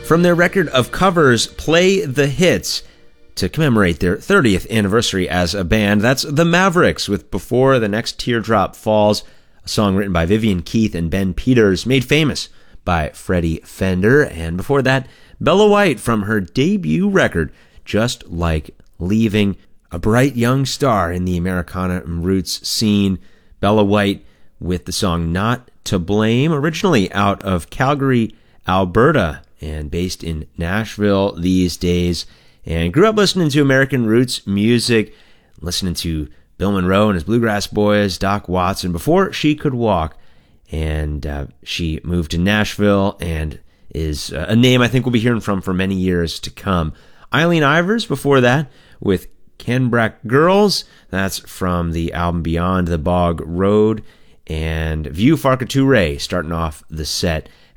From their record of covers, Play the Hits, to commemorate their 30th anniversary as a band, that's the Mavericks with Before the Next Teardrop Falls, a song written by Vivian Keith and Ben Peters, made famous by Freddie Fender. And before that, Bella White from her debut record, Just Like Leaving, a bright young star in the Americana and roots scene. Bella White with the song Not to Blame, originally out of Calgary, Alberta, and based in Nashville these days. And grew up listening to American roots music, listening to Bill Monroe and his Bluegrass Boys, Doc Watson, before she could walk. And she moved to Nashville and is a name I think we'll be hearing from for many years to come. Eileen Ivers before that with Canbrack Girls. That's from the album Beyond the Bog Road. And View Farka Toure starting off the set.